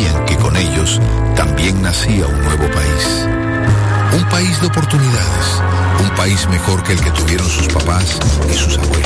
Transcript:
sabían que con ellos también nacía un nuevo país. Un país de oportunidades, un país mejor que el que tuvieron sus papás y sus abuelos.